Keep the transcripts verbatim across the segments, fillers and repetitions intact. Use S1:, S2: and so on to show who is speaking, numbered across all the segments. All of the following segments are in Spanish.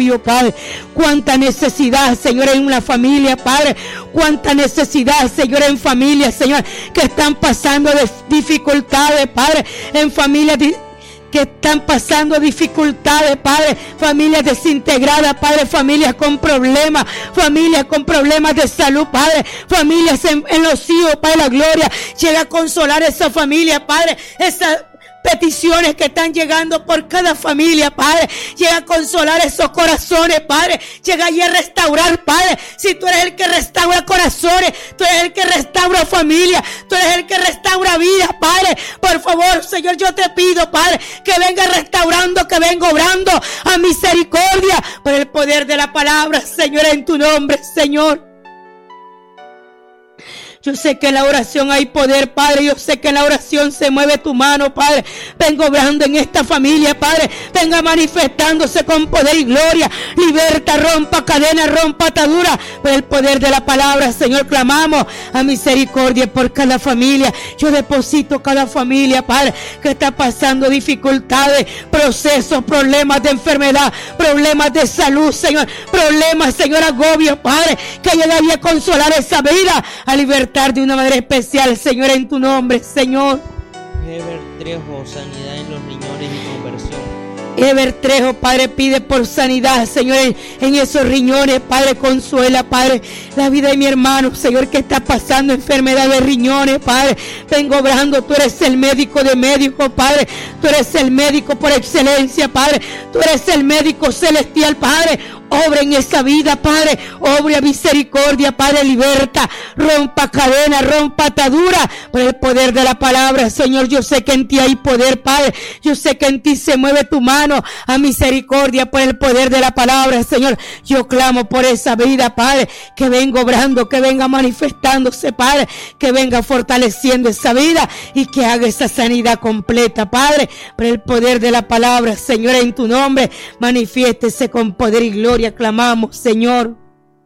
S1: tuyo, Padre. Cuánta necesidad, Señor, en una familia, Padre. Cuánta necesidad, Señor, en familias, Señor, que están pasando de dificultades, Padre. En familias que están pasando dificultades, Padre, familias desintegradas, Padre, familias con problemas, familias con problemas de salud, Padre, familias en, en los hijos, Padre, la gloria, llega a consolar a esa familia, Padre, esa peticiones que están llegando por cada familia, Padre. Llega a consolar esos corazones, Padre. Llega allí a restaurar, Padre. Si tú eres el que restaura corazones, tú eres el que restaura familia, tú eres el que restaura vidas, Padre. Por favor, Señor, yo te pido, Padre, que venga restaurando, que venga obrando a misericordia por el poder de la palabra, Señor, en tu nombre, Señor. Yo sé que en la oración hay poder, Padre. Yo sé que en la oración se mueve tu mano, Padre. Venga obrando en esta familia, Padre. Venga manifestándose con poder y gloria. Liberta, rompa cadenas, rompa ataduras. Por el poder de la palabra, Señor, clamamos a misericordia por cada familia. Yo deposito cada familia, Padre, que está pasando dificultades, procesos, problemas de enfermedad, problemas de salud, Señor. Problemas, Señor, agobio, Padre. Que llegaría a consolar esa vida, a libertar de una manera especial, Señor, en tu nombre, Señor.
S2: Ever Trejo, sanidad en los riñones y conversión.
S1: Ever Trejo, Padre, pide por sanidad, Señor, en, en esos riñones, Padre, consuela, Padre, la vida de mi hermano, Señor, que está pasando enfermedad de riñones, Padre. Vengo obrando, tú eres el médico de médicos, Padre. Tú eres el médico por excelencia, Padre. Tú eres el médico celestial, Padre. Obra en esa vida, Padre. Obra misericordia, Padre. Liberta, rompa cadena, rompa atadura por el poder de la palabra, Señor. Yo sé que en ti hay poder, Padre. Yo sé que en ti se mueve tu mano a misericordia por el poder de la palabra, Señor. Yo clamo por esa vida, Padre, que venga obrando, que venga manifestándose, Padre, que venga fortaleciendo esa vida y que haga esa sanidad completa, Padre, por el poder de la palabra, Señor, en tu nombre. Manifiéstese con poder y gloria. Clamamos, Señor.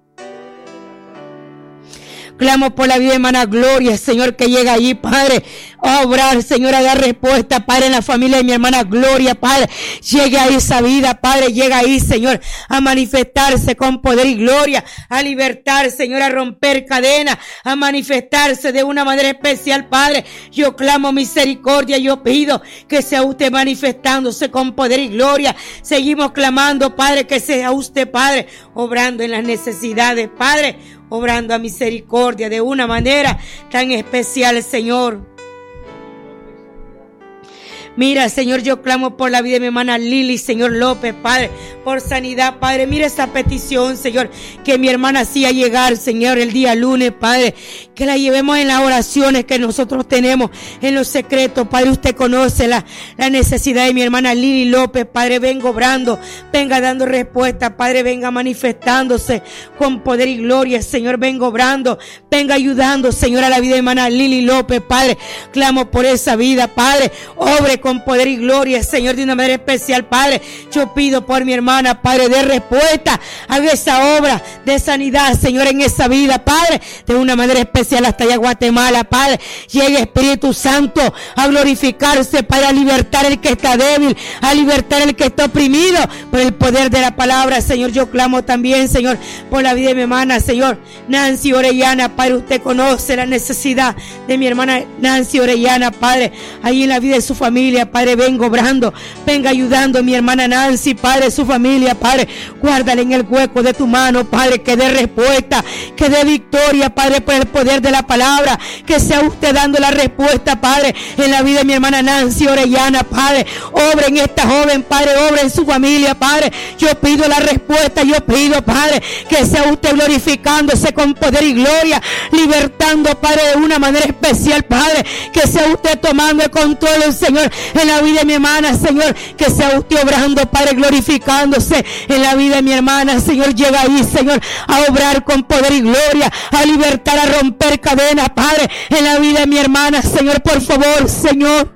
S1: Clamo por la vida de hermana Gloria, Señor, que llega allí, Padre, a obrar, Señor, a dar respuesta, Padre, en la familia de mi hermana Gloria, Padre. Llegue ahí esa vida, Padre, llega ahí, Señor, a manifestarse con poder y gloria, a libertar, Señor, a romper cadenas, a manifestarse de una manera especial, Padre. Yo clamo misericordia, yo pido que sea usted manifestándose con poder y gloria. Seguimos clamando, Padre, que sea usted, Padre, obrando en las necesidades, Padre, obrando a misericordia de una manera tan especial, Señor. Mira, Señor, yo clamo por la vida de mi hermana Lili, Señor López, Padre, por sanidad, Padre. Mira esa petición, Señor, que mi hermana hacía llegar, Señor, el día lunes, Padre. Que la llevemos en las oraciones que nosotros tenemos, en los secretos, Padre. Usted conoce la, la necesidad de mi hermana Lili López, Padre. Venga obrando, venga dando respuesta, Padre. Venga manifestándose con poder y gloria, Señor. Venga obrando, venga ayudando, Señor, a la vida de mi hermana Lili López, Padre. Clamo por esa vida, Padre. Obre con poder y gloria, Señor, de una manera especial, Padre. Yo pido por mi hermana, Padre, de respuesta a esa obra de sanidad, Señor, en esa vida, Padre, de una manera especial hasta allá Guatemala, Padre. Llegue Espíritu Santo a glorificarse, para libertar el que está débil, a libertar el que está oprimido por el poder de la palabra, Señor. Yo clamo también, Señor, por la vida de mi hermana, Señor, Nancy Orellana, Padre. Usted conoce la necesidad de mi hermana Nancy Orellana, Padre, ahí en la vida de su familia, Padre. Vengo obrando, venga ayudando a mi hermana Nancy, Padre, su familia, Padre. Guárdale en el hueco de tu mano, Padre, que dé respuesta, que dé victoria, Padre, por el poder de la palabra. Que sea usted dando la respuesta, Padre, en la vida de mi hermana Nancy Orellana, Padre. Obra en esta joven, Padre, obra en su familia, Padre. Yo pido la respuesta, yo pido, Padre, que sea usted glorificándose con poder y gloria, libertando, Padre, de una manera especial, Padre. Que sea usted tomando el control, Señor, en la vida de mi hermana, Señor. Que sea usted obrando, Padre, glorificándose en la vida de mi hermana, Señor. Llega ahí, Señor, a obrar con poder y gloria, a libertar, a romper cadenas, Padre, en la vida de mi hermana, Señor. Por favor, Señor,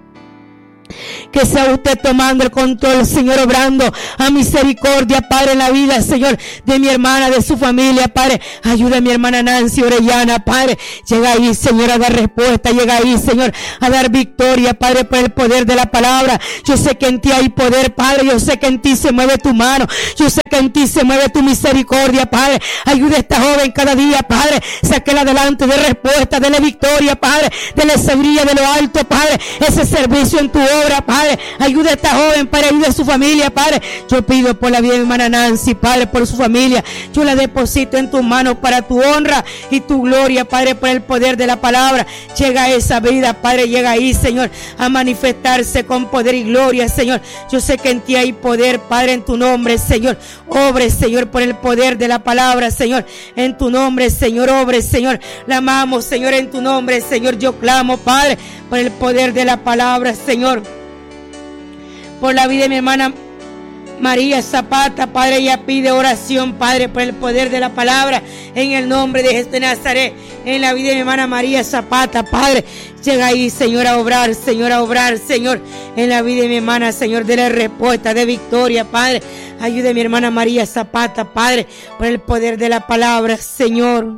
S1: que sea usted tomando el control, Señor, obrando a misericordia, Padre, en la vida, Señor, de mi hermana, de su familia, Padre. Ayuda a mi hermana Nancy Orellana, Padre. Llega ahí, Señor, a dar respuesta. Llega ahí, Señor, a dar victoria, Padre, por el poder de la palabra. Yo sé que en ti hay poder, Padre. Yo sé que en ti se mueve tu mano. Yo sé que en ti se mueve tu misericordia, Padre. Ayuda a esta joven cada día, Padre. Sáquela adelante de respuesta, de la victoria, Padre. De la sabiduría de lo alto, Padre. Ese servicio en tu obra, Padre. Ayuda a esta joven, Padre. Ayuda a su familia, Padre. Yo pido por la vida de mi hermana Nancy, Padre, por su familia. Yo la deposito en tus manos para tu honra y tu gloria, Padre, por el poder de la palabra. Llega a esa vida, Padre. Llega ahí, Señor, a manifestarse con poder y gloria, Señor. Yo sé que en ti hay poder, Padre, en tu nombre, Señor. Obre, Señor, por el poder de la palabra, Señor. En tu nombre, Señor, obre, Señor. La amamos, Señor, en tu nombre, Señor. Yo clamo, Padre, por el poder de la palabra, Señor. Por la vida de mi hermana María Zapata, Padre, ella pide oración, Padre, por el poder de la palabra, en el nombre de Jesús de Nazaret. En la vida de mi hermana María Zapata, Padre, llega ahí, Señor, a obrar, Señor, a obrar, Señor, en la vida de mi hermana, Señor, de la respuesta, de victoria, Padre. Ayude a mi hermana María Zapata, Padre, por el poder de la palabra, Señor.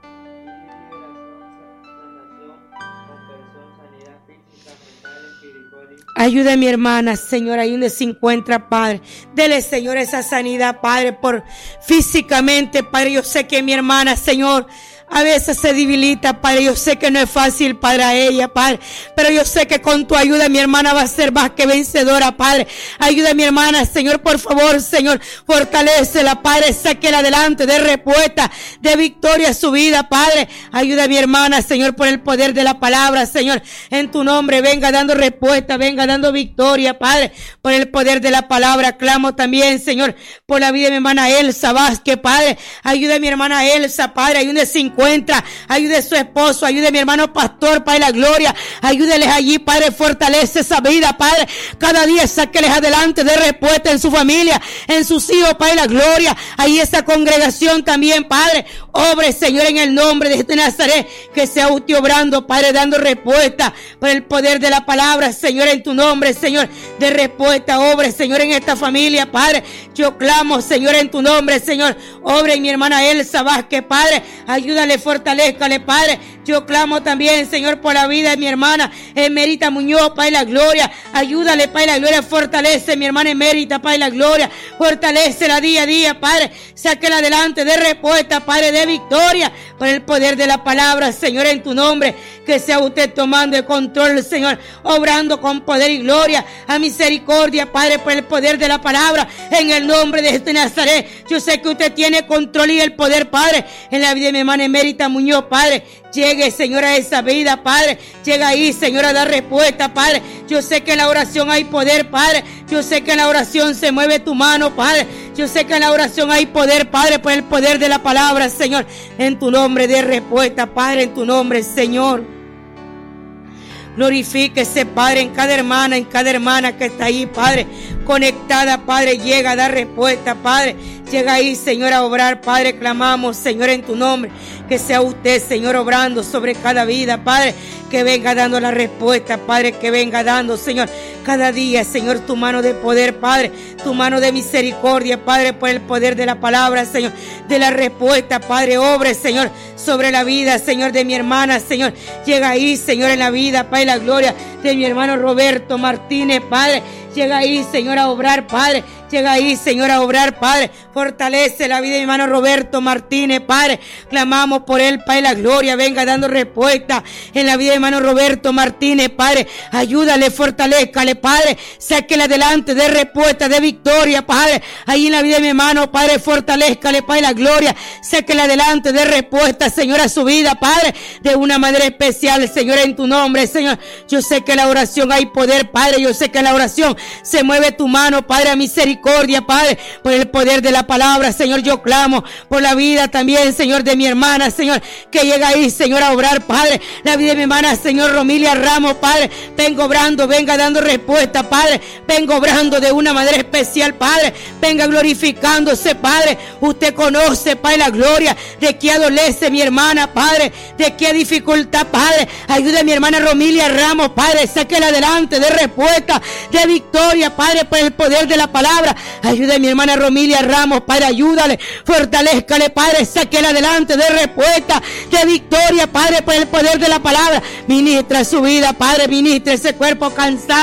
S1: Ayuda a mi hermana, Señor, ahí donde se encuentra, Padre. Dele, Señor, esa sanidad, Padre, por físicamente, Padre. Yo sé que mi hermana, Señor, a veces se debilita, Padre. Yo sé que no es fácil para ella, Padre. Pero yo sé que con tu ayuda mi hermana va a ser más que vencedora, Padre. Ayuda a mi hermana, Señor, por favor, Señor. Fortalécela, Padre. Sáquela adelante de respuesta, de victoria a su vida, Padre. Ayuda a mi hermana, Señor, por el poder de la palabra, Señor. En tu nombre, venga dando respuesta, venga dando victoria, Padre. Por el poder de la palabra, clamo también, Señor, por la vida de mi hermana Elsa Vázquez, Padre. Ayuda a mi hermana Elsa, Padre. Ayuda a cinco encuentra, ayude a su esposo, ayude a mi hermano pastor, Padre, la gloria, ayúdeles allí, Padre, fortalece esa vida, Padre, cada día sáqueles adelante de respuesta en su familia, en sus hijos, Padre, la gloria, ahí esa congregación también, Padre, obre, Señor, en el nombre de este Nazaret, que sea usted obrando, Padre, dando respuesta por el poder de la palabra, Señor, en tu nombre, Señor, de respuesta, obre, Señor, en esta familia, Padre, yo clamo, Señor, en tu nombre, Señor, obre en mi hermana Elsa Vázquez, Padre, ayúdale, fortalézcale, Padre, yo clamo también, Señor, por la vida de mi hermana Emerita Muñoz, Padre, la gloria, ayúdale, Padre, la gloria, fortalece mi hermana Emerita, Padre, la gloria, fortalécela día a día, Padre, sáquela adelante de respuesta, Padre, de victoria, por el poder de la palabra, Señor, en tu nombre, que sea usted tomando el control, Señor, obrando con poder y gloria, a misericordia, Padre, por el poder de la palabra, en el nombre de este Nazaret, yo sé que usted tiene control y el poder, Padre, en la vida de mi hermana Emerita Muñoz, Padre, llegue, Señor, a esa vida, Padre, llega ahí, Señor, a dar respuesta, Padre, yo sé que en la oración hay poder, Padre, yo sé que en la oración se mueve tu mano, Padre, yo sé que en la oración hay poder, Padre, por el poder de la palabra, Señor, en tu nombre de respuesta, Padre, en tu nombre, Señor. Glorifíquese, Padre, en cada hermana, en cada hermana que está ahí, Padre, conectada, Padre, llega a dar respuesta, Padre, llega ahí, Señor, a obrar, Padre, clamamos, Señor, en tu nombre, que sea usted, Señor, obrando sobre cada vida, Padre, que venga dando la respuesta, Padre, que venga dando, Señor, cada día, Señor, tu mano de poder, Padre, tu mano de misericordia, Padre, por el poder de la palabra, Señor, de la respuesta, Padre, obre, Señor, sobre la vida, Señor, de mi hermana, Señor, llega ahí, Señor, en la vida, Padre, la gloria de mi hermano Roberto Martínez, Padre, llega ahí, Señor, a obrar, Padre, llega ahí, Señor, a obrar, Padre, fortalece la vida de mi hermano Roberto Martínez, Padre, clamamos por él, Padre, la gloria, venga dando respuesta en la vida de mi hermano Roberto Martínez, Padre, ayúdale, fortalézcale, Padre, sáquele adelante de respuesta, de victoria, Padre, ahí en la vida de mi hermano, Padre, fortalézcale, Padre, la gloria, sáquele adelante de respuesta, Señor, a su vida, Padre, de una manera especial, Señor, en tu nombre, Señor, yo sé que en la oración hay poder, Padre, yo sé que en la oración se mueve tu mano, Padre, a misericordia, Padre, por el poder de la palabra, Señor, yo clamo por la vida también, Señor, de mi hermana, Señor, que llega ahí, Señor, a obrar, Padre, la vida de mi hermana, Señor, Romilia Ramos, Padre, vengo obrando, venga dando respuesta, Padre, vengo obrando de una manera especial, Padre, venga glorificándose, Padre, usted conoce, Padre, la gloria, de qué adolece mi hermana, Padre, de qué dificultad, Padre, ayude a mi hermana Romilia Ramos, Padre, sáquela adelante de respuesta, de victoria, Padre, por el poder de la palabra, ayude a mi hermana Romilia Ramos, Padre, ayúdale, fortalézcale, Padre, sáquela adelante de respuesta, de victoria, Padre, por el poder de la palabra, ministra su vida, Padre, ministra ese cuerpo cansado,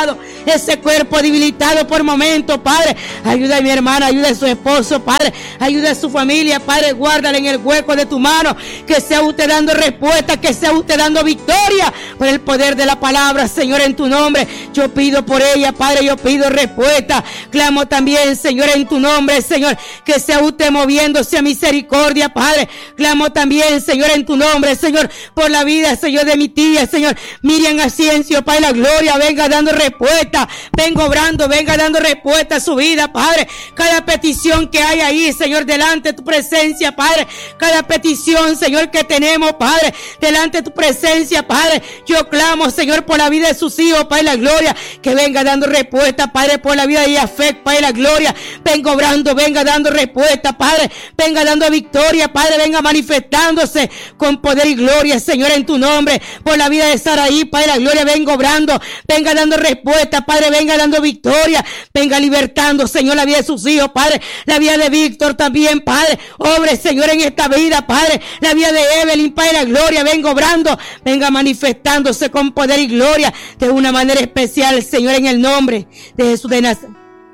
S1: ese cuerpo debilitado por momentos, Padre. Ayuda a mi hermana, ayuda a su esposo, Padre. Ayuda a su familia, Padre. Guárdale en el hueco de tu mano. Que sea usted dando respuesta, que sea usted dando victoria por el poder de la palabra, Señor, en tu nombre. Yo pido por ella, Padre, yo pido respuesta. Clamo también, Señor, en tu nombre, Señor, que sea usted moviéndose a misericordia, Padre. Clamo también, Señor, en tu nombre, Señor, por la vida, Señor, de mi tía, Señor, Miriam Asciencio, Padre, la gloria, venga dando respuesta, venga obrando, venga dando respuesta a su vida, Padre. Cada petición que hay ahí, Señor, delante de tu presencia, Padre. Cada petición, Señor, que tenemos, Padre, delante de tu presencia, Padre. Yo clamo, Señor, por la vida de sus hijos, Padre, la gloria, que venga dando respuesta, Padre, por la vida de Yafet, Padre, la gloria, venga obrando, venga dando respuesta, Padre, venga dando victoria, Padre, venga manifestándose con poder y gloria, Señor, en tu nombre, por la vida de Saraí, Padre, la gloria, venga obrando, venga dando respuesta, Padre, venga dando victoria, venga libertando, Señor, la vida de sus hijos, Padre, la vida de Víctor también, Padre, obre, Señor, en esta vida, Padre, la vida de Evelyn, Padre, la gloria, venga obrando, venga manifestándose con poder y gloria de una manera especial, Señor, en el nombre de Jesús de Nazaret.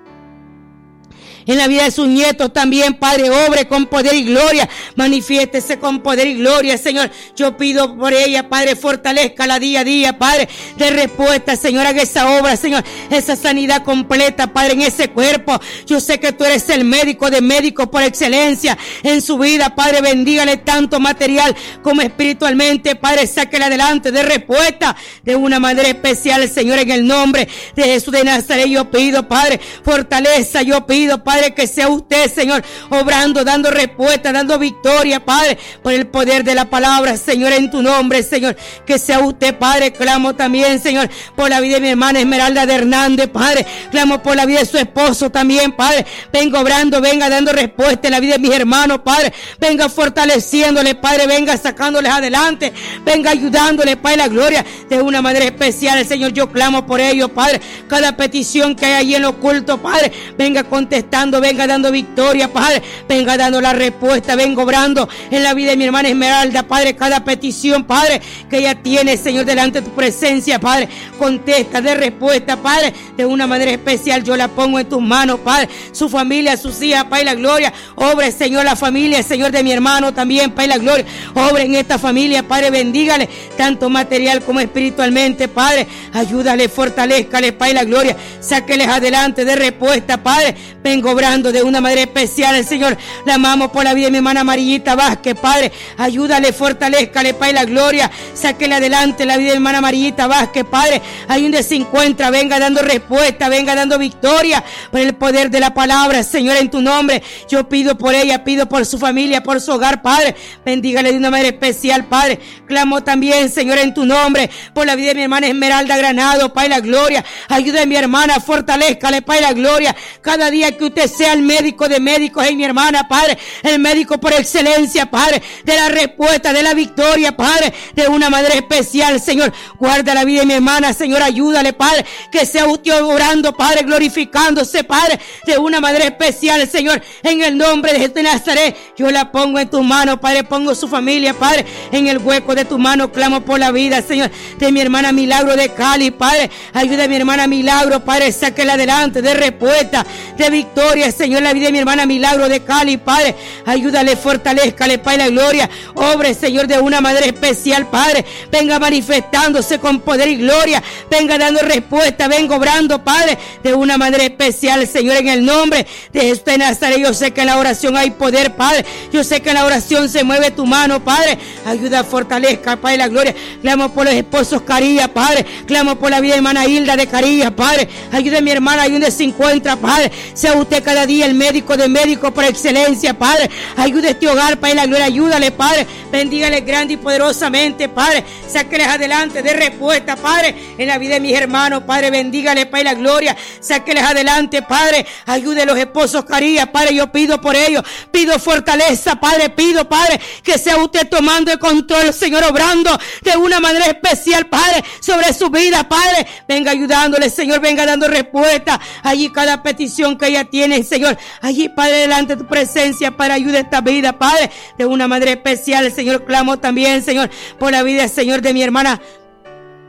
S1: En la vida de sus nietos también, Padre, obre con poder y gloria, manifiéstese con poder y gloria, Señor. Yo pido por ella, Padre, fortalezcala día a día, Padre, de respuesta, Señor, haga esa obra, Señor, esa sanidad completa, Padre, en ese cuerpo. Yo sé que tú eres el médico de médicos por excelencia en su vida, Padre, bendígale tanto material como espiritualmente, Padre, sáquela adelante de respuesta de una manera especial, Señor, en el nombre de Jesús de Nazaret. Yo pido, Padre, fortaleza, yo pido, Padre, Padre, que sea usted, Señor, obrando, dando respuesta, dando victoria, Padre, por el poder de la palabra, Señor, en tu nombre, Señor, que sea usted, Padre. Clamo también, Señor, por la vida de mi hermana Esmeralda de Hernández, Padre, clamo por la vida de su esposo también, Padre, venga obrando, venga dando respuesta en la vida de mis hermanos, Padre, venga fortaleciéndole, Padre, venga sacándoles adelante, venga ayudándole, Padre, la gloria de una manera especial, Señor. Yo clamo por ellos, Padre, cada petición que hay ahí en lo oculto, Padre, venga contestando, venga dando victoria, Padre, venga dando la respuesta, venga obrando en la vida de mi hermana Esmeralda, Padre, cada petición, Padre, que ella tiene, Señor, delante de tu presencia, Padre, contesta de respuesta, Padre, de una manera especial. Yo la pongo en tus manos, Padre, su familia, sus hijas, Padre, la gloria, obre, Señor, la familia, Señor, de mi hermano también, Padre, la gloria, obre en esta familia, Padre, bendígale tanto material como espiritualmente, Padre, ayúdale, fortalezcale, Padre, la gloria, sáqueles adelante de respuesta, Padre, vengo obrando de una manera especial, Señor. La amamos por la vida de mi hermana Amarillita Vázquez, Padre, ayúdale, fortalezcale, Padre, la gloria, sáquele adelante la vida de mi hermana Amarillita Vázquez, Padre, ahí donde se encuentra, venga dando respuesta, venga dando victoria por el poder de la palabra, Señor, en tu nombre. Yo pido por ella, pido por su familia, por su hogar, Padre, bendígale de una manera especial, Padre. Clamo también, Señor, en tu nombre, por la vida de mi hermana Esmeralda Granado, Padre, la gloria, ayuda a mi hermana, fortalezcale, Padre, la gloria, cada día que usted sea el médico de médicos en mi hermana, Padre, el médico por excelencia, Padre, de la respuesta, de la victoria, Padre, de una manera especial, Señor. Guarda la vida de mi hermana, Señor, ayúdale, Padre, que sea usted orando, Padre, glorificándose, Padre, de una manera especial, Señor, en el nombre de Jesús de Nazaret. Yo la pongo en tus manos, Padre, pongo su familia, Padre, en el hueco de tu mano. Clamo por la vida, Señor, de mi hermana Milagro de Cali, Padre, ayuda a mi hermana Milagro, Padre, sáquela adelante de respuesta, de victoria, Señor, la vida de mi hermana Milagro de Cali, Padre, ayúdale, fortalezcale, Padre, la gloria, obre, Señor, de una manera especial, Padre, venga manifestándose con poder y gloria, venga dando respuesta, venga obrando, Padre, de una manera especial, Señor, en el nombre de Jesús de Nazaret. Yo sé que en la oración hay poder, Padre, yo sé que en la oración se mueve tu mano, Padre, ayuda, fortalezca, Padre, la gloria. Clamo por los esposos Carillas, Padre, clamo por la vida de hermana Hilda de Carillas, Padre, ayuda a mi hermana ahí donde se encuentra, Padre, sea usted cada día el médico de médicos por excelencia, Padre, ayude a este hogar, Padre, la gloria, ayúdale, Padre, bendígale grande y poderosamente, Padre, sáqueles adelante de respuesta, Padre, en la vida de mis hermanos, Padre, bendígale, Padre, la gloria, sáqueles adelante, Padre, ayude a los esposos Carillas, Padre, yo pido por ellos, pido fortaleza, Padre, pido, Padre, que sea usted tomando el control, Señor, obrando de una manera especial, Padre, sobre su vida, Padre, venga ayudándole, Señor, venga dando respuesta, allí cada petición que ella tiene, Señor, allí, Padre, delante de tu presencia, para ayudar a esta vida, Padre, de una manera especial, Señor. Clamo también, Señor, por la vida, Señor, de mi hermana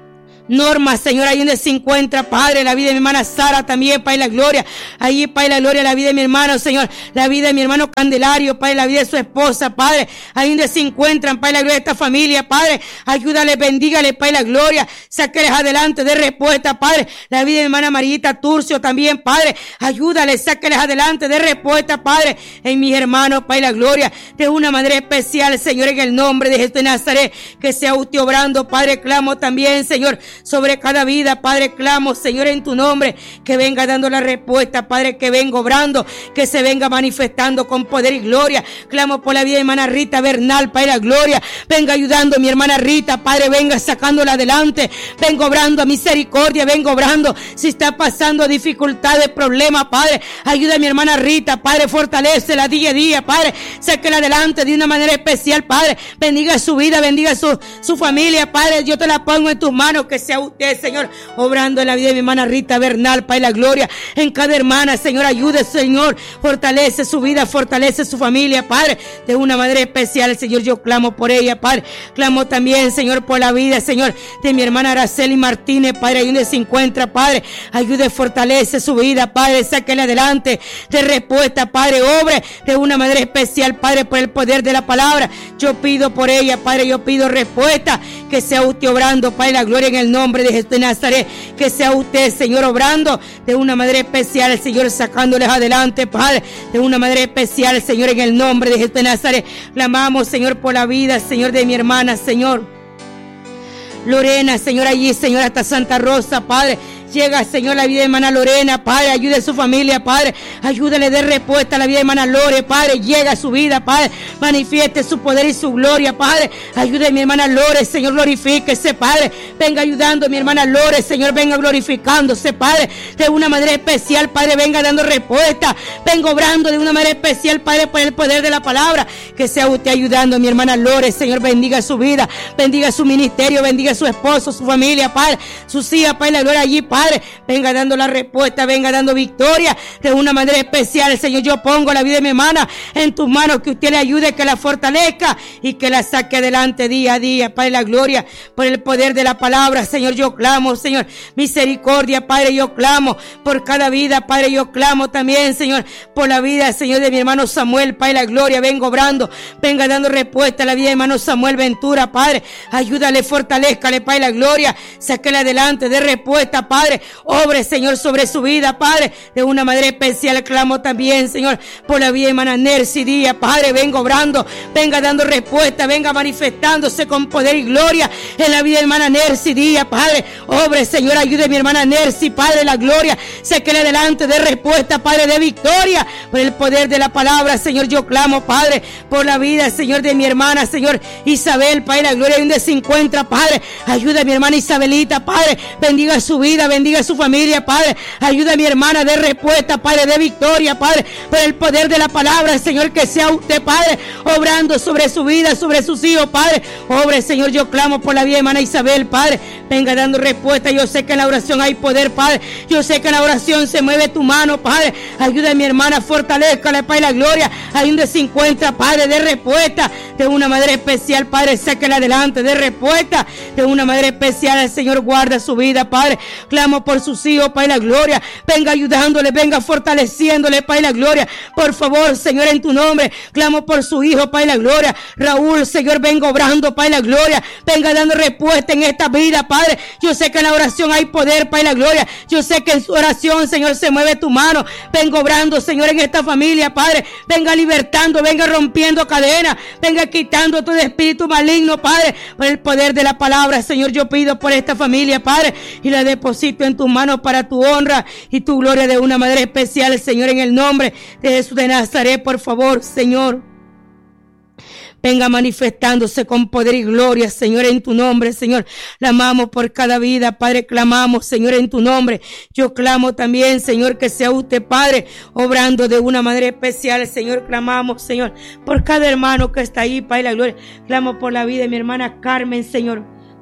S1: Norma, Señor, ahí donde se encuentra, Padre, la vida de mi hermana Sara también, Padre, la gloria. Allí, Padre, la gloria, la vida de mi hermano, Señor, la vida de mi hermano Candelario, Padre, la vida de su esposa, Padre, ahí donde se encuentran, Padre, la gloria de esta familia, Padre, ayúdale, bendígale, Padre, la gloria, sáqueles adelante de respuesta, Padre, la vida de mi hermana Marita Turcio también, Padre, ayúdale, sáqueles adelante de respuesta, Padre, en mis hermanos, Padre, la gloria, de una manera especial, Señor, en el nombre de Jesús de Nazaret, que sea usted obrando, Padre, clamo también, Señor, sobre cada vida, Padre, clamo, Señor, en tu nombre, que venga dando la respuesta, Padre, que venga obrando, que se venga manifestando con poder y gloria. Clamo por la vida de mi hermana Rita Bernal, Padre, la gloria, venga ayudando a mi hermana Rita, Padre, venga sacándola adelante, venga obrando a misericordia, venga obrando, si está pasando dificultades, problemas, Padre, ayuda a mi hermana Rita, Padre, fortalécela día a día, Padre, sáquela adelante de una manera especial, Padre, bendiga su vida, bendiga su, su familia, Padre, yo te la pongo en tus manos, que sea usted, Señor, obrando en la vida de mi hermana Rita Bernal, Padre, la gloria, en cada hermana, Señor, ayude, Señor, fortalece su vida, fortalece su familia, Padre, de una manera especial, Señor, yo clamo por ella, Padre, clamo también, Señor, por la vida, Señor, de mi hermana Araceli Martínez, Padre, ahí donde se encuentra, Padre, ayude, fortalece su vida, Padre, sáquele adelante de respuesta, Padre, obre de una manera especial, Padre, por el poder de la palabra, yo pido por ella, Padre, yo pido respuesta, que sea usted obrando, Padre, la gloria en el nombre de Jesús de Nazaret, que sea usted, Señor, obrando de una manera especial, Señor, sacándoles adelante, Padre, de una manera especial, Señor, en el nombre de Jesús de Nazaret, clamamos, Señor, por la vida, Señor, de mi hermana, Señor Lorena, Señor, allí, Señor, hasta Santa Rosa, Padre, llega, Señor, la vida de hermana Lorena, Padre, ayude a su familia, Padre, ayúdale de respuesta a la vida de hermana Lore, Padre, llega a su vida, Padre, manifieste su poder y su gloria, Padre, ayude a mi hermana Lore, Señor, glorifíquese, Padre, venga ayudando a mi hermana Lore, Señor, venga glorificándose, Padre, de una manera especial, Padre, venga dando respuesta, venga obrando de una manera especial, Padre, por el poder de la palabra, que sea usted ayudando a mi hermana Lore, Señor, bendiga su vida, bendiga su ministerio, bendiga a su esposo, su familia, Padre, sus hijas, Padre, la gloria allí, Padre, venga dando la respuesta, venga dando victoria de una manera especial, Señor, yo pongo la vida de mi hermana en tus manos, que usted le ayude, que la fortalezca y que la saque adelante día a día, Padre, la gloria, por el poder de la palabra, Señor, yo clamo, Señor, misericordia, Padre, yo clamo por cada vida, Padre, yo clamo también, Señor, por la vida, Señor, de mi hermano Samuel, Padre, la gloria, venga obrando, venga dando respuesta a la vida de mi hermano Samuel Ventura, Padre, ayúdale, fortalezcale, Padre, la gloria, sáquele adelante de respuesta, Padre, obre, Señor, sobre su vida, Padre, de una manera especial, clamo también, Señor, por la vida de hermana Nercy Díaz, Padre, venga obrando, venga dando respuesta, venga manifestándose con poder y gloria en la vida de hermana Nercy Díaz, Padre, obre, Señor, ayude a mi hermana Nercy, Padre, la gloria, sáquele adelante de respuesta, Padre, de victoria, por el poder de la palabra, Señor, yo clamo, Padre, por la vida, Señor, de mi hermana, Señor, Isabel, Padre, la gloria donde se encuentra, Padre, ayuda a mi hermana Isabelita, Padre, bendiga su vida, bendiga su familia, Padre, ayuda a mi hermana de respuesta, Padre, de victoria, Padre, por el poder de la palabra, Señor, que sea usted, Padre, obrando sobre su vida, sobre sus hijos, Padre, obre, Señor, yo clamo por la vida de hermana Isabel, Padre, venga dando respuesta, yo sé que en la oración hay poder, Padre, yo sé que en la oración se mueve tu mano, Padre, ayuda a mi hermana, fortalezcale, Padre, la gloria, ahí donde se encuentra, Padre, de respuesta, de una manera especial, Padre, sáquela adelante, de respuesta, de una manera especial, el Señor guarda su vida, Padre, clamo por sus hijos, Padre, la gloria, venga ayudándole, venga fortaleciéndole, Padre, la gloria, por favor, Señor, en tu nombre, clamo por su hijo, Padre, la gloria, Raúl, Señor, venga obrando, Padre, la gloria, venga dando respuesta en esta vida, Padre, yo sé que en la oración hay poder, Padre, la gloria, yo sé que en su oración, Señor, se mueve tu mano, venga obrando, Señor, en esta familia, Padre, venga libertando, venga rompiendo cadenas, venga quitando todo espíritu maligno, Padre, por el poder de la palabra, Señor, yo pido por esta familia, Padre, y la deposito en tus manos para tu honra y tu gloria de una manera especial, Señor, en el nombre de Jesús de Nazaret, por favor, Señor, venga manifestándose con poder y gloria, Señor, en tu nombre, Señor. Clamamos por cada vida, Padre, clamamos, Señor, en tu nombre. Yo clamo también, Señor, que sea usted, Padre, obrando de una manera especial, Señor. Clamamos, Señor, por cada hermano que está ahí, Padre, la gloria. Clamo por la vida de mi hermana Carmen, Señor.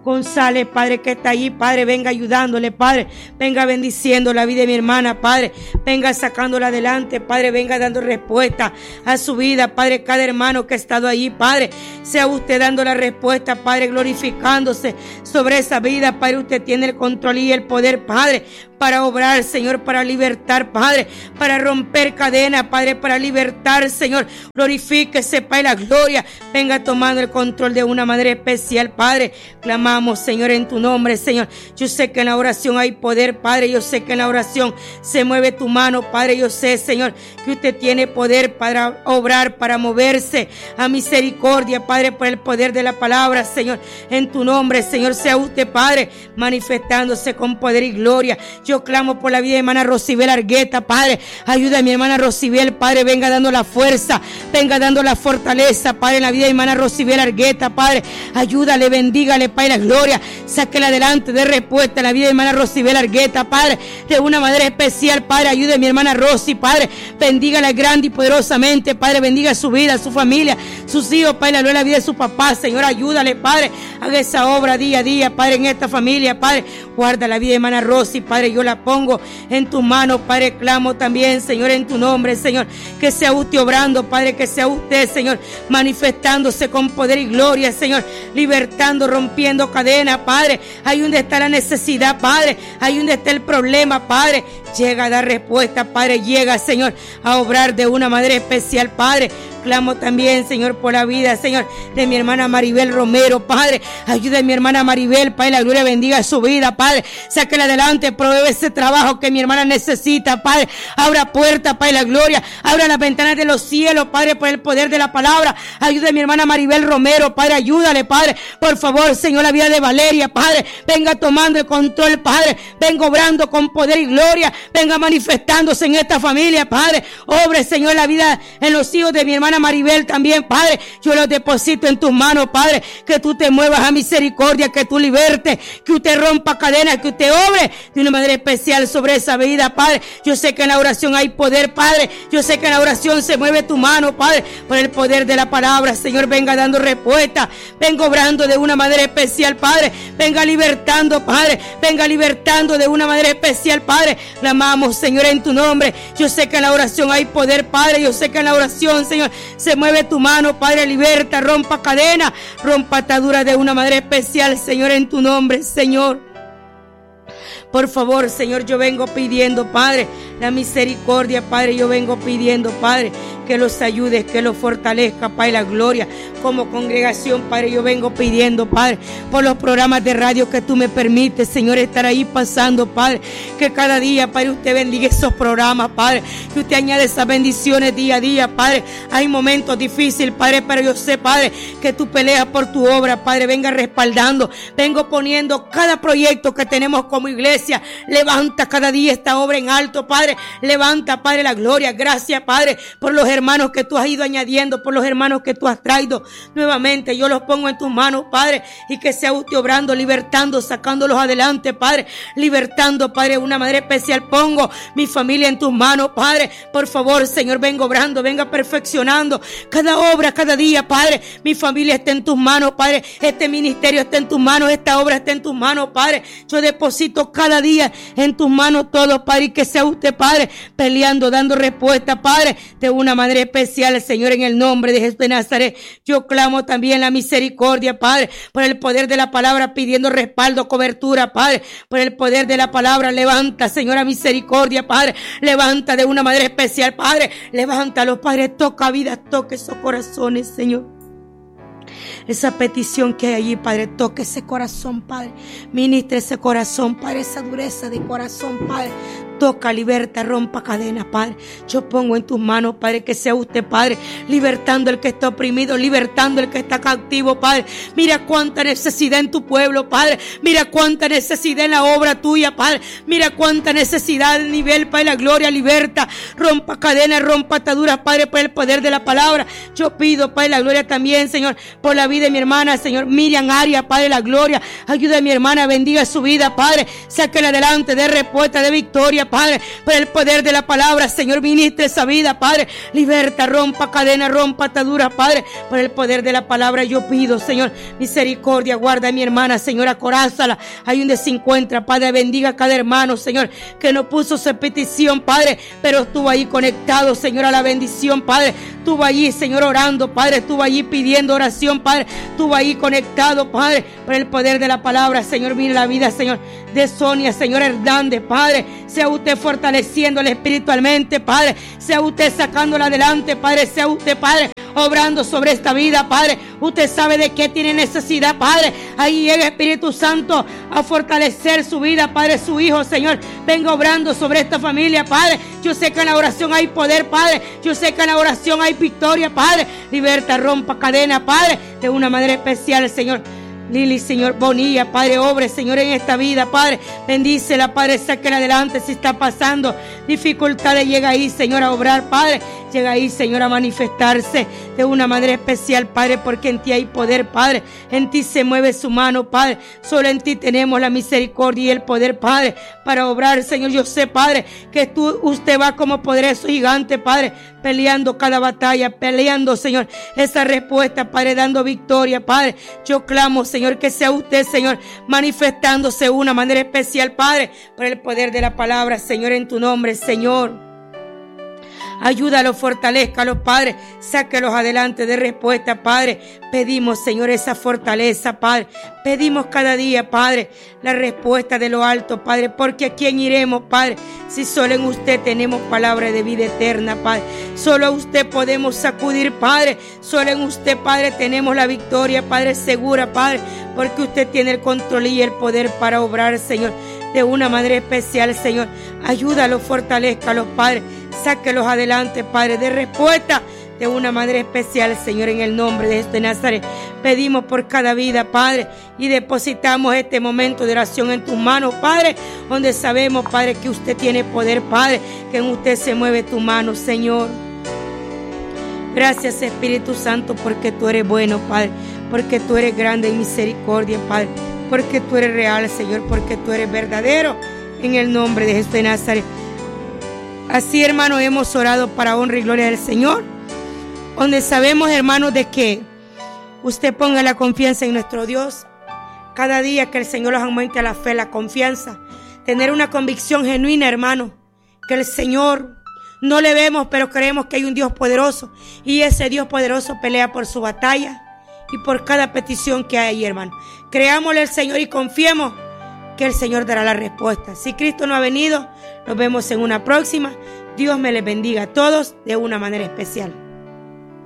S1: González, Padre, que está allí, Padre, venga ayudándole, Padre, venga bendiciendo la vida de mi hermana, Padre, venga sacándola adelante, Padre, venga dando respuesta a su vida, Padre, cada hermano que ha estado allí, Padre, sea usted dando la respuesta, Padre, glorificándose sobre esa vida, Padre, usted tiene el control y el poder, Padre, para obrar, Señor, para libertar, Padre, para romper cadenas, Padre, para libertar, Señor, glorifíquese, Padre, la gloria, venga tomando el control de una manera especial, Padre, clamamos, Señor, en tu nombre, Señor, yo sé que en la oración hay poder, Padre, yo sé que en la oración se mueve tu mano, Padre, yo sé, Señor, que usted tiene poder para obrar, para moverse a misericordia, Padre, por el poder de la palabra, Señor, en tu nombre, Señor, sea usted, Padre, manifestándose con poder y gloria. Yo clamo por la vida de hermana Rosibel Argueta, Padre, ayuda a mi hermana Rosibel, Padre, venga dando la fuerza, venga dando la fortaleza, Padre, en la vida de hermana Rosibel Argueta, Padre, ayúdale, bendígale, Padre, la gloria, sáquela adelante, de respuesta a la vida de hermana Rosibel Argueta, Padre, de una manera especial, Padre, ayude a mi hermana Rosy, Padre, bendígala grande y poderosamente, Padre, bendiga su vida, su familia, sus hijos, Padre, la gloria, la vida de su papá, Señor, ayúdale, Padre, haga esa obra día a día, Padre, en esta familia, Padre, guarda la vida de hermana Rosy, Padre, yo la pongo en tus manos, Padre, clamo también, Señor, en tu nombre, Señor, que sea usted obrando, Padre, que sea usted, Señor, manifestándose con poder y gloria, Señor, libertando, rompiendo cadenas, Padre, ahí donde está la necesidad, Padre, ahí donde está el problema, Padre, llega a dar respuesta, Padre, llega, Señor, a obrar de una manera especial, Padre. Clamo también, Señor, por la vida, Señor, de mi hermana Maribel Romero, Padre, ayuda a mi hermana Maribel, Padre, la gloria bendiga su vida, Padre, sáquela adelante, provee ese trabajo que mi hermana necesita, Padre, abra puertas, Padre, la gloria, abra las ventanas de los cielos, Padre, por el poder de la palabra, ayuda a mi hermana Maribel Romero, Padre, ayúdale, Padre, por favor, Señor, la vida de Valeria, Padre, venga tomando el control, Padre, venga obrando con poder y gloria, venga manifestándose en esta familia, Padre, obre, Señor, la vida en los hijos de mi hermana Maribel también, Padre, yo los deposito en tus manos, Padre, que tú te muevas a misericordia, que tú libertes, que usted rompa cadenas, que usted obre de una manera especial sobre esa vida, Padre, yo sé que en la oración hay poder, Padre, yo sé que en la oración se mueve tu mano, Padre, por el poder de la palabra, Señor, venga dando respuesta, venga obrando de una manera especial, Padre, venga libertando, Padre, venga libertando de una manera especial, Padre, clamamos, Señor, en tu nombre, yo sé que en la oración hay poder, Padre, yo sé que en la oración, Señor, se mueve tu mano, Padre, liberta, rompa cadena, rompa atadura de una manera especial, Señor, en tu nombre, Señor. Por favor, Señor, yo vengo pidiendo, Padre, la misericordia, Padre, yo vengo pidiendo, Padre, que los ayudes, que los fortalezca, Padre, la gloria. Como congregación, Padre, yo vengo pidiendo, Padre, por los programas de radio que tú me permites, Señor, estar ahí pasando, Padre, que cada día, Padre, usted bendiga esos programas, Padre, que usted añade esas bendiciones día a día, Padre. Hay momentos difíciles, Padre, pero yo sé, Padre, que tú peleas por tu obra, Padre, venga respaldando, vengo poniendo cada proyecto que tenemos como iglesia, levanta cada día esta obra en alto, Padre, levanta, Padre, la gloria. Gracias, Padre, por los hermanos que tú has ido añadiendo, por los hermanos que tú has traído nuevamente, yo los pongo en tus manos, Padre, y que sea usted obrando, libertando, sacándolos adelante, Padre, libertando, Padre, de una manera especial. Pongo mi familia en tus manos, Padre, por favor, Señor, venga obrando, venga perfeccionando cada obra, cada día, Padre, mi familia está en tus manos, Padre, este ministerio está en tus manos, esta obra está en tus manos, Padre, yo deposito cada día en tus manos todo, Padre, y que sea usted, Padre, peleando, dando respuesta, Padre, de una manera especial, Señor, en el nombre de Jesús de Nazaret. Yo clamo también la misericordia, Padre, por el poder de la palabra, pidiendo respaldo, cobertura, Padre, por el poder de la palabra. Levanta, Señora, misericordia, Padre, levanta de una manera especial, Padre, levántalo, Padre, toca vidas, toque esos corazones, Señor. Esa petición que hay allí, Padre, toque ese corazón, Padre, ministre ese corazón, Padre, esa dureza de corazón, Padre, toca, liberta, rompa cadenas, Padre, yo pongo en tus manos, Padre, que sea usted, Padre, libertando el que está oprimido, libertando el que está cautivo, Padre. Mira cuánta necesidad en tu pueblo, Padre, mira cuánta necesidad en la obra tuya, Padre, mira cuánta necesidad del nivel, Padre, la gloria, liberta, rompa cadenas, rompa ataduras, Padre, por el poder de la palabra. Yo pido, Padre, la gloria también, Señor, por la vida de mi hermana, Señor, Miriam Arias, Padre, la gloria, ayuda a mi hermana, bendiga su vida, Padre, sáquela adelante, de respuesta, de victoria, Padre, por el poder de la palabra, Señor, ministre esa vida, Padre, liberta, rompa cadena, rompa atadura, Padre, por el poder de la palabra yo pido, Señor, misericordia, guarda a mi hermana, Señor, acorázala, ahí donde se encuentra, Padre, bendiga a cada hermano, Señor, que no puso su petición, Padre, pero estuvo ahí conectado, Señor, a la bendición, Padre, estuvo allí, Señor, orando, Padre, estuvo allí pidiendo oración, Padre, estuvo ahí conectado, Padre, por el poder de la palabra, Señor, mire la vida, Señor, de Sonia, Señor Hernández, Padre, sea usted fortaleciéndola espiritualmente, Padre, sea usted sacándola adelante, Padre, sea usted, Padre, obrando sobre esta vida, Padre, usted sabe de qué tiene necesidad, Padre, ahí llega Espíritu Santo a fortalecer su vida, Padre, su hijo, Señor, venga obrando sobre esta familia, Padre, yo sé que en la oración hay poder, Padre, yo sé que en la oración hay victoria, Padre, liberta, rompa cadena, Padre, de una manera especial, Señor. Lili, Señor, Bonilla, Padre, obre, Señor, en esta vida, Padre, bendícela, Padre, sáquela adelante si está pasando dificultades, llega ahí, Señor, a obrar, Padre, llega ahí, Señor, a manifestarse de una manera especial, Padre, porque en ti hay poder, Padre, en ti se mueve su mano, Padre, solo en ti tenemos la misericordia y el poder, Padre, para obrar, Señor, yo sé, Padre, que tú, usted va como poderoso gigante, Padre, peleando cada batalla, peleando, Señor, esa respuesta, Padre, dando victoria, Padre, yo clamo, Señor, que sea usted, Señor, manifestándose de una manera especial, Padre, por el poder de la palabra, Señor, en tu nombre, Señor. Ayúdalos, fortalézcalos, Padre, sáquelos adelante de respuesta, Padre. Pedimos, Señor, esa fortaleza, Padre. Pedimos cada día, Padre, la respuesta de lo alto, Padre, porque ¿a quién iremos, Padre? Si solo en usted tenemos palabra de vida eterna, Padre. Solo a usted podemos sacudir, Padre. Solo en usted, Padre, tenemos la victoria, Padre, segura, Padre, porque usted tiene el control y el poder para obrar, Señor, de una manera especial, Señor. Ayúdalos, fortalézcalos, Padre. Sáquelos adelante, Padre, de respuesta de una manera especial, Señor, en el nombre de Jesús de Nazaret. Pedimos por cada vida, Padre, y depositamos este momento de oración en tus manos, Padre, donde sabemos, Padre, que usted tiene poder, Padre, que en usted se mueve tu mano, Señor. Gracias, Espíritu Santo, porque tú eres bueno, Padre, porque tú eres grande en misericordia, Padre, porque tú eres real, Señor, porque tú eres verdadero, en el nombre de Jesús de Nazaret. Así, hermanos, hemos orado para honra y gloria del Señor, donde sabemos, hermanos, de que usted ponga la confianza en nuestro Dios. Cada día que el Señor nos aumente la fe, la confianza, tener una convicción genuina, hermano, que el Señor no le vemos, pero creemos que hay un Dios poderoso, y ese Dios poderoso pelea por su batalla y por cada petición que hay, hermano. Creámosle al Señor y confiemos que el Señor dará la respuesta. Si Cristo no ha venido, nos vemos en una próxima. Dios me les bendiga a todos de una manera especial.